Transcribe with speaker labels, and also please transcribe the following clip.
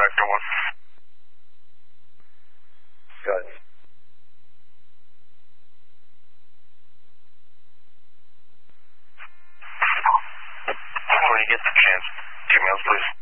Speaker 1: Vector 1.
Speaker 2: Good.
Speaker 1: When you get the chance, 2 meals, please.